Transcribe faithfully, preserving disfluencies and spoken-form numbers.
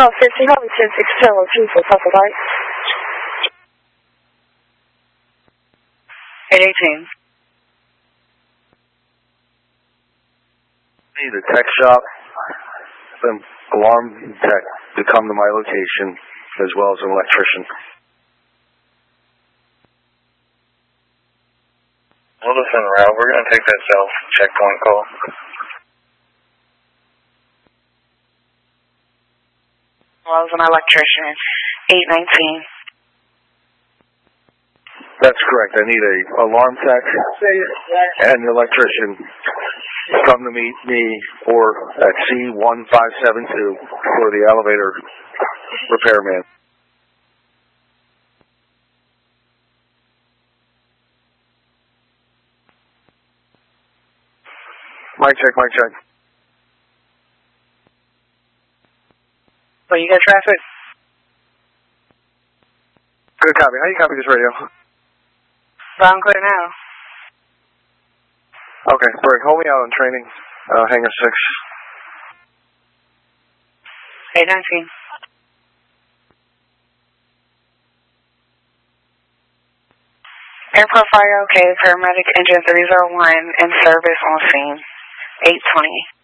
Well, fifty, probably ten six Kilo two for Papa Light. eight eighteen. Need a tech shop, an alarm tech to come to my location, as well as an electrician. Wilderson route, we're going to take that south checkpoint call. Well, as an electrician, eight nineteen. That's correct. I need a alarm tech and an electrician to come to meet me or at C one five seven two for the elevator repairman. Mic check, mic check. So you got traffic? Good copy. How do you copy this radio? Loud and clear now. Okay, Berg, hold me out on training. Uh, hangar six. eight nineteen. Air profile okay, paramedic engine three zero one in service on scene. eight twenty.